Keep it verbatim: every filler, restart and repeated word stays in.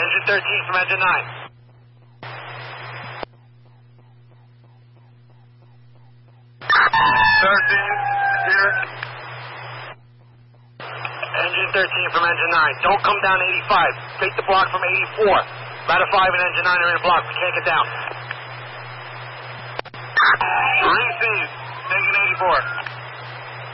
Engine thirteen from engine nine. thirteen, here. Engine thirteen from engine nine. Don't come down to eighty-five. Take the block from eighty-four. Ladder five and engine nine are in a block. We can't get down. Three C's. Taking eighty-four.